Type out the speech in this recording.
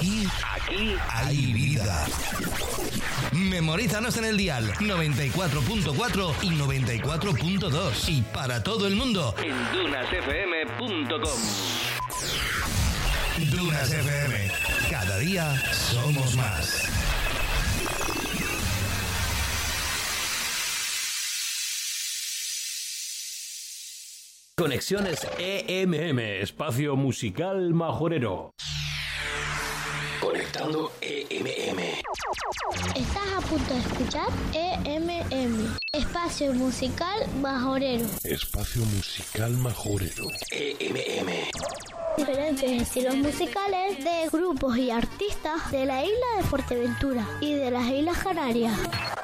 Aquí hay vida. Memorízanos en el dial 94.4 y 94.2 y para todo el mundo en dunasfm.com. Dunas FM. Cada día somos más. Conexiones EMM, espacio musical majorero. Conectando EMM. Estás a punto de escuchar EMM, espacio musical majorero. Espacio musical majorero. EMM. Diferentes estilos musicales de grupos y artistas de la isla de Fuerteventura y de las Islas Canarias.